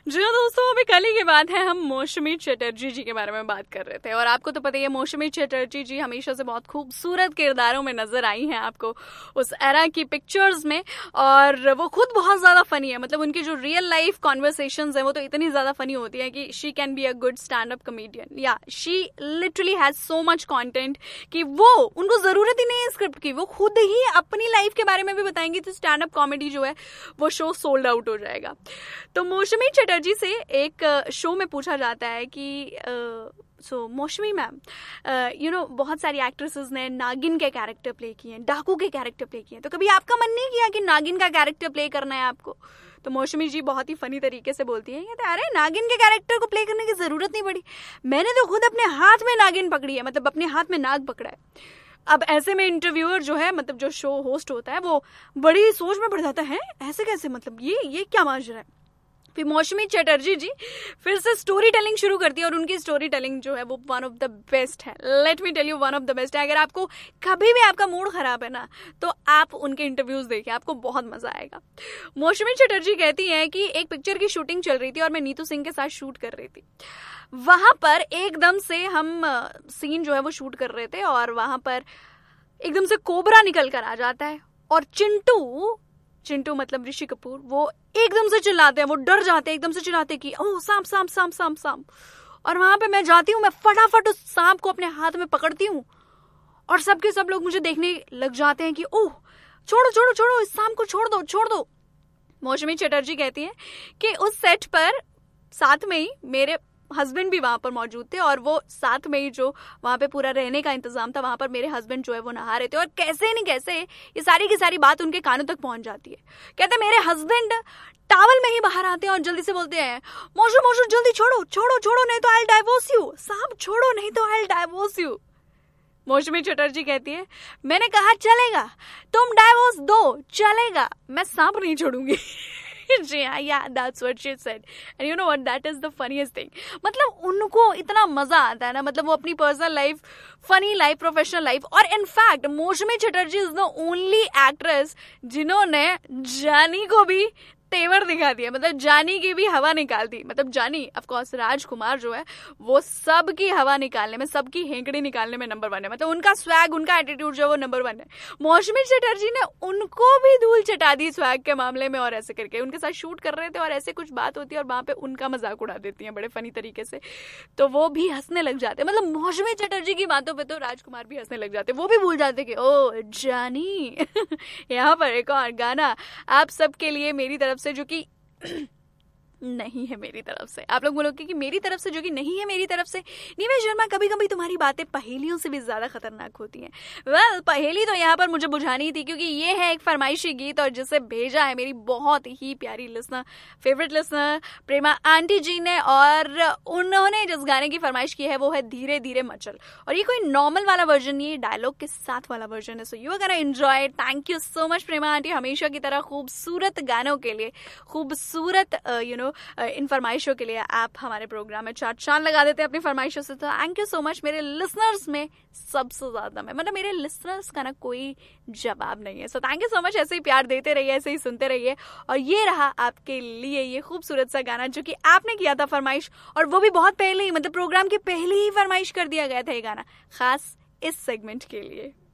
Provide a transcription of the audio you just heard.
जी हाँ दोस्तों, अभी कल ही की बात है, हम मौसमी चटर्जी जी के बारे में बात कर रहे थे। और आपको तो पता ही है, मौसमी चटर्जी जी हमेशा से बहुत खूबसूरत किरदारों में नजर आई हैं आपको उस एरा की पिक्चर्स में। और वो खुद बहुत ज्यादा फनी है, मतलब उनकी जो रियल लाइफ कॉन्वर्सेशंस है वो तो इतनी ज्यादा फनी होती है कि she can be a good stand up comedian. या she literally has so much content कि वो उनको जरूरत ही नहीं है स्क्रिप्ट की, वो खुद ही अपनी लाइफ के बारे में भी बताएंगी, तो स्टैंड अप कॉमेडी जो है वो शो सोल्ड आउट हो जाएगा। तो मौसमी चटर्जी से एक शो में पूछा जाता है कि मौसमी मैम, बहुत सारी एक्ट्रेसेस ने नागिन के कैरेक्टर प्ले किए हैं, डाकू के कैरेक्टर प्ले किए हैं, तो कभी आपका मन नहीं किया कि नागिन का कैरेक्टर प्ले करना है आपको? तो मौसमी जी बहुत ही फनी तरीके से बोलती है, अरे नागिन के कैरेक्टर को प्ले करने की जरूरत नहीं पड़ी, मैंने तो खुद अपने हाथ में नागिन पकड़ी है, मतलब अपने हाथ में नाग पकड़ा है। अब ऐसे में इंटरव्यूअर जो है, मतलब जो शो होस्ट होता है, वो बड़ी सोच में पड़ जाता है, ऐसे कैसे, मतलब ये क्या माजरा है। फिर मौसमी चटर्जी जी फिर से स्टोरी टेलिंग शुरू करती है, और उनकी स्टोरी टेलिंग जो है वो वन ऑफ द बेस्ट है। Let me tell you, one of the best है। अगर आपको कभी भी आपका मूड खराब है ना, तो आप उनके इंटरव्यूज देखिए, आपको बहुत मजा आएगा। मौसमी चटर्जी कहती हैं कि एक पिक्चर की शूटिंग चल रही थी और मैं नीतू सिंह के साथ शूट कर रही थी। वहां पर एकदम से हम सीन जो है वो शूट कर रहे थे, और वहां पर एकदम से कोबरा निकल कर आ जाता है, और चिंटू मतलब ऋषि कपूर, वो एकदम से चिल्लाते हैं, वो डर जाते हैं, एकदम से चिल्लाते हैं कि ओह सांप सांप सांप सांप सांप। और वहां पे मैं जाती हूँ, मैं फटाफट उस सांप को अपने हाथ में पकड़ती हूँ, और सबके सब लोग मुझे देखने लग जाते हैं कि ओह छोड़ो छोड़ो छोड़ो, इस सांप को छोड़ दो छोड़ दो। मौसमी चटर्जी कहती हैं कि उस सेट पर साथ में ही मेरे हस्बैंड भी वहां पर मौजूद थे, और वो साथ में ही जो वहां पे पूरा रहने का इंतजाम था, वहां पर मेरे हस्बैंड जो है वो नहा रहे थे, और कैसे नहीं कैसे ये सारी की सारी बात उनके कानों तक पहुंच जाती है। कहते मेरे हस्बैंड टॉवल में ही बाहर आते हैं और जल्दी से बोलते हैं, मौसू जल्दी छोड़ो छोड़ो छोड़ो, नहीं तो आई डाइवोर्स यू, सांप छोड़ो नहीं तो आई डाइवोर्स यू। मौसमी चटर्जी कहती है, मैंने कहा चलेगा, तुम डाइवोर्स दो चलेगा, मैं सांप नहीं छोड़ूंगी। जी हाँ, yeah, that's what she said. And you know what? That is the funniest thing. मतलब उनको इतना मजा आता है ना, मतलब वो अपनी personal life, funny life, professional life, और इनफैक्ट मौसमी Chatterjee is the only actress जिन्होंने जानी को भी तेवर दिखा दिया, मतलब जानी की भी हवा निकाल दी। मतलब जानी ऑफ कोर्स राजकुमार जो है वो सबकी हवा निकालने में, सबकी हेंकड़ी निकालने में नंबर 1 है, मतलब उनका स्वैग, उनका एटीट्यूड जो है वो नंबर 1 है। मौसमी चटर्जी ने उनको भी धूल चटा दी स्वैग के मामले में, और ऐसे करके उनके साथ शूट कर रहे थे, और ऐसे कुछ बात होती है और वहां पे उनका मजाक उड़ा देती है बड़े फनी तरीके से, तो वो भी हंसने लग जाते। मतलब मौसमी चटर्जी की बातों पे तो राजकुमार भी हंसने लग जाते, वो भी भूल जाते कि ओ जानी। यहाँ पर एक और गाना आप सबके लिए मेरी तरफ से, जो कि नहीं है मेरी तरफ से। आप लोग बोलोगे कि मेरी तरफ से, जो कि नहीं है मेरी तरफ से। नीरज शर्मा, कभी कभी तुम्हारी बातें पहेलियों से भी ज्यादा खतरनाक होती हैं। वेल, पहेली तो यहाँ पर मुझे बुझानी थी, क्योंकि ये है एक फरमाइशी गीत, और जिसे भेजा है मेरी बहुत ही प्यारी लिसनर, फेवरेट लिसनर प्रेमा आंटी जी ने, और उन्होंने जिस गाने की फरमाइश की है वो है धीरे धीरे मचल। और ये कोई नॉर्मल वाला वर्जन नहीं है, डायलॉग के साथ वाला वर्जन है। So you are gonna enjoy. Thank you so much Prema aunty, हमेशा की तरह खूबसूरत गानों के लिए, खूबसूरत इन फरमाइशों के लिए आप हमारे प्रोग्राम में चार लगा देते हैं अपनी फरमाइशों से। तो थैंक यू सो मच। मेरे लिसनर्स में सबसे ज्यादा मतलब मेरे लिसनर्स का ना कोई जवाब नहीं है। So thank you so much, ऐसे ही प्यार देते रहिए, ऐसे ही सुनते रहिए। और ये रहा आपके लिए ये खूबसूरत सा गाना जो कि आपने किया था फरमाइश, और वो भी बहुत पहले ही, मतलब प्रोग्राम के पहले ही फरमाइश कर दिया गया था ये गाना, खास इस सेगमेंट के लिए।